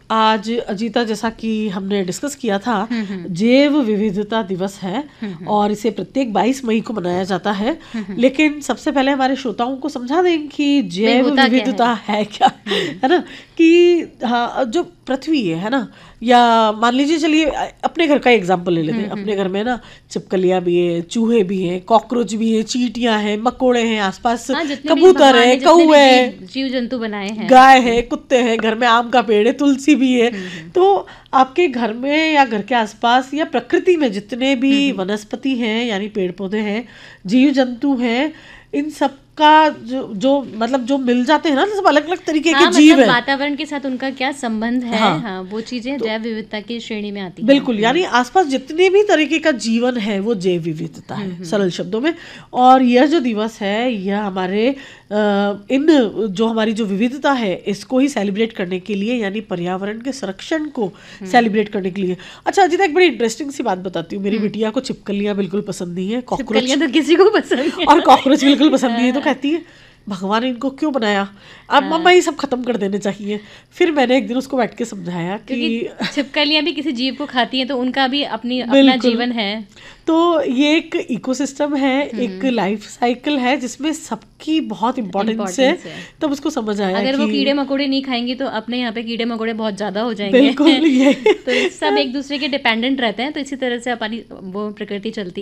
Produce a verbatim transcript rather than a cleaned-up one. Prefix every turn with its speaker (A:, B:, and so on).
A: आज अजीता, जैसा कि हमने डिस्कस किया था, जैव विविधता दिवस है और इसे प्रत्येक बाईस मई को मनाया जाता है। लेकिन सबसे पहले हमारे श्रोताओं को समझा दें कि जैव विविधता है क्या, है ना, कि हाँ, जो पृथ्वी है है ना, या मान लीजिए, चलिए अपने घर का एग्जाम्पल ले लेते हैं। अपने घर में ना छिपकलियां भी है, चूहे भी हैं, कॉकरोच भी है, चींटियां हैं, मकोड़े हैं, आसपास कबूतर है, कौवे है,
B: जीव जंतु बनाए हैं,
A: गाय है, कुत्ते हैं, घर में आम का पेड़ है, तुलसी भी है। तो आपके घर में या घर के आसपास या प्रकृति में जितने भी वनस्पति हैं, यानी पेड़ पौधे हैं, जीव जंतु हैं, इन सब का जो जो मतलब जो मिल जाते हैं ना, सब अलग अलग तरीके
B: हाँ,
A: के जीव
B: मतलब
A: हैं।
B: वातावरण के साथ उनका क्या संबंध है,
A: हाँ,
B: हाँ, वो चीजें तो, जैव विविधता की श्रेणी में आती हैं।
A: बिल्कुल, यानी आसपास जितने भी तरीके का जीवन है वो जैव विविधता है, सरल शब्दों में। और यह जो दिवस है, यह हमारे इन जो हमारी जो विविधता है इसको ही सेलिब्रेट करने के लिए, यानी पर्यावरण के संरक्षण को सेलिब्रेट करने के लिए। अच्छा अजीता, एक बड़ी इंटरेस्टिंग सी बात बताती हूँ। मेरी बिटिया को छिपकलियां बिल्कुल पसंद नहीं है, कॉकरोच
B: तो किसी को पसंद है,
A: और कॉकरोच बिल्कुल पसंद नहीं है। तो कहती है भगवान ने इनको क्यों बनाया, अब मम्मा ये सब खत्म कर देने चाहिए। फिर मैंने एक दिन उसको बैठ के समझाया कि
B: छिपकलियां भी किसी जीव को खाती हैं, तो उनका भी अपनी अपना जीवन है।
A: तो ये एक इकोसिस्टम है, एक लाइफ साइकिल है जिसमें सबकी बहुत इम्पोर्टेंस है। तब उसको समझ आया
B: अगर
A: कि
B: वो कीड़े मकोड़े नहीं खाएंगे तो अपने यहाँ पे कीड़े मकोड़े बहुत ज्यादा हो जाएंगे।
A: बिल्कुल ये
B: तो सब एक दूसरे के डिपेंडेंट रहते हैं, तो इसी तरह से अपनी वो प्रकृति चलती है।